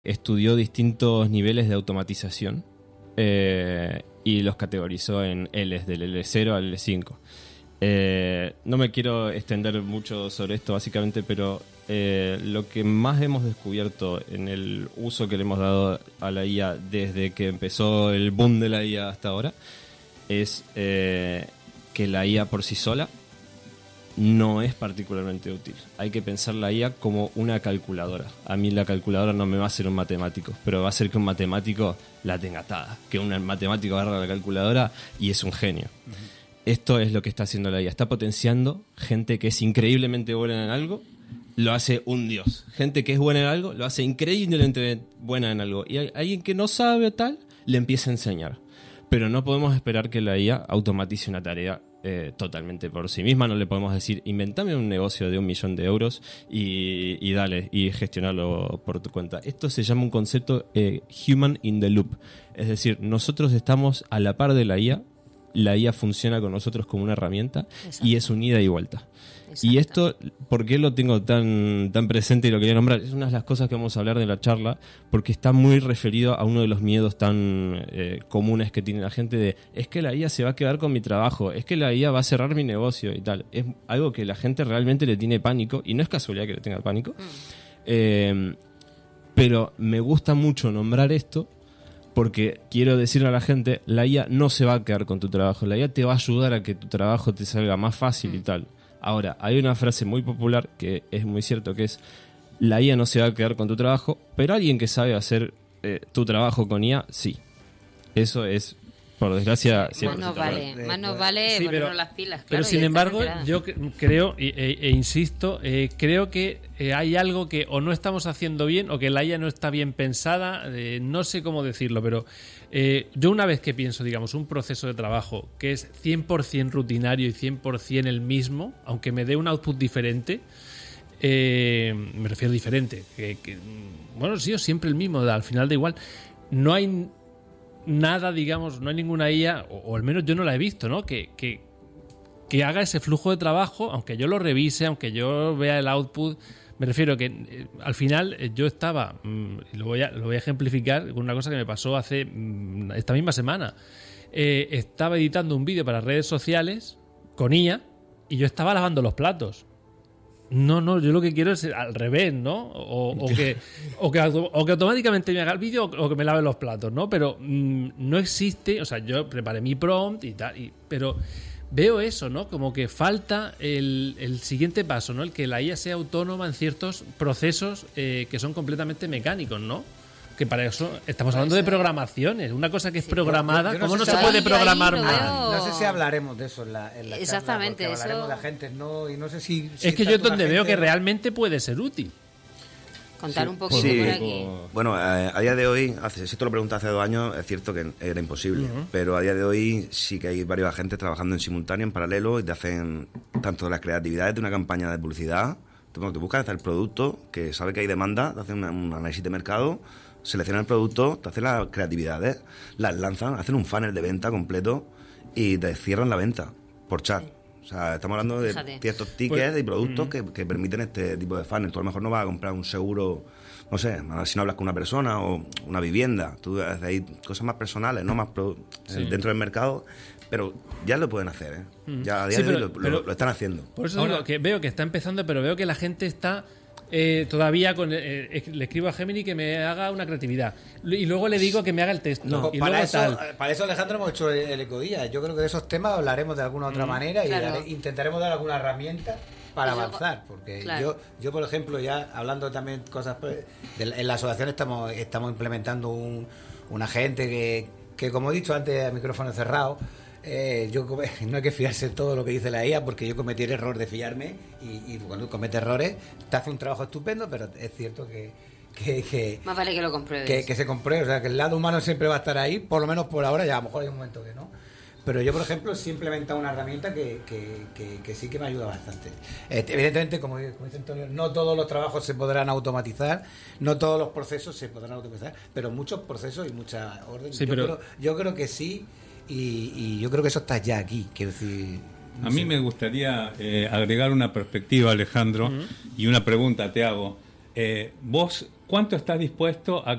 estudió distintos niveles de automatización y los categorizó en Ls, del L0 al L5. No me quiero extender mucho sobre esto básicamente, pero lo que más hemos descubierto en el uso que le hemos dado a la IA desde que empezó el boom de la IA hasta ahora es que la IA por sí sola no es particularmente útil. Hay que pensar la IA como una calculadora. A mí la calculadora no me va a hacer un matemático, pero va a hacer que un matemático la tenga atada, que un matemático agarra la calculadora y es un genio. Esto es lo que está haciendo la IA. Está potenciando gente que es increíblemente buena en algo, lo hace un dios. Gente que es buena en algo, lo hace increíblemente buena en algo. Y alguien que no sabe o tal, le empieza a enseñar. Pero no podemos esperar que la IA automatice una tarea totalmente por sí misma. No le podemos decir, inventame un negocio de 1 millón de euros y dale, y gestionarlo por tu cuenta. Esto se llama un concepto human in the loop. Es decir, nosotros estamos a la par de la IA funciona con nosotros como una herramienta. Exacto. Y es un ida y vuelta. Exacto. Y esto, ¿por qué lo tengo tan presente y lo quería nombrar? Es una de las cosas que vamos a hablar de la charla, porque está muy referido a uno de los miedos tan comunes que tiene la gente de, es que la IA se va a quedar con mi trabajo, es que la IA va a cerrar mi negocio y tal. Es algo que la gente realmente le tiene pánico, y no es casualidad que le tenga pánico. Pero me gusta mucho nombrar esto, porque quiero decirle a la gente, la IA no se va a quedar con tu trabajo, la IA te va a ayudar a que tu trabajo te salga más fácil y tal. Ahora, hay una frase muy popular que es muy cierto, que es, la IA no se va a quedar con tu trabajo, pero alguien que sabe hacer tu trabajo con IA, sí. Eso es, por desgracia, más nos vale sí, ponernos las pilas. Claro, pero sin embargo, yo creo, e insisto, creo que hay algo que o no estamos haciendo bien o que la IA no está bien pensada, no sé cómo decirlo, pero yo una vez que pienso, digamos, un proceso de trabajo que es 100% rutinario y 100% el mismo, aunque me dé un output diferente, me refiero diferente, bueno, sí, o siempre el mismo, al final da igual, no hay nada, digamos, no hay ninguna IA, o al menos yo no la he visto, ¿no? Que haga ese flujo de trabajo, aunque yo lo revise, aunque yo vea el output. Me refiero que al final yo estaba, y lo voy a ejemplificar con una cosa que me pasó hace esta misma semana. Estaba editando un vídeo para redes sociales con IA y yo estaba lavando los platos. No, yo lo que quiero es al revés, ¿no? O que automáticamente me haga el vídeo o que me lave los platos, ¿no? Pero no existe, o sea, yo preparé mi prompt y tal, pero veo eso, ¿no? Como que falta el siguiente paso, ¿no? El que la IA sea autónoma en ciertos procesos que son completamente mecánicos, ¿no? Que para eso estamos hablando de programaciones. Una cosa que es programada, ¿cómo no se puede programar mal? No sé si hablaremos de eso en la exactamente, charla, hablaremos de la gente, ¿no? Y no sé si es que yo es donde veo que realmente puede ser útil. Contar un poquito por aquí. Bueno, a día de hoy, si esto lo pregunté hace 2 años, es cierto que era imposible, pero a día de hoy sí que hay varios agentes trabajando en simultáneo, en paralelo, y te hacen tanto las creatividades de una campaña de publicidad, te buscas hasta el producto, que sabe que hay demanda, te hacen un análisis de mercado, seleccionan el producto, te hacen las creatividades, las lanzan, hacen un funnel de venta completo y te cierran la venta por chat. O sea, estamos hablando de ciertos tickets y productos que permiten este tipo de funnel. Tú a lo mejor no vas a comprar un seguro, no sé, si no hablas con una persona o una vivienda. Tú haces ahí cosas más personales, no más dentro del mercado, pero ya lo pueden hacer, Ya a día de hoy lo están haciendo. Por eso digo que veo que está empezando, pero veo que la gente está todavía le escribo a Gemini que me haga una creatividad y luego le digo que me haga el texto. No, para eso, Alejandro, hemos hecho el ecodía. Yo creo que de esos temas hablaremos de alguna otra manera y intentaremos dar alguna herramienta para avanzar, porque yo por ejemplo, ya hablando también cosas en la asociación estamos implementando un agente que como he dicho antes a micrófono cerrado, no hay que fiarse de todo lo que dice la IA, porque yo cometí el error de fiarme y cuando cometes errores te hace un trabajo estupendo, pero es cierto que más vale que lo compruebes, que se compruebe, o sea, que el lado humano siempre va a estar ahí, por lo menos por ahora, ya a lo mejor hay un momento que no, pero yo por ejemplo sí he implementado una herramienta que sí que me ayuda bastante. Evidentemente, como dice Antonio, no todos los trabajos se podrán automatizar, no todos los procesos se podrán automatizar, pero muchos procesos y muchas órdenes, yo creo que sí. Y yo creo que eso está ya aquí, quiero decir. A mí me gustaría agregar una perspectiva, Alejandro, y una pregunta te hago. ¿Vos cuánto estás dispuesto a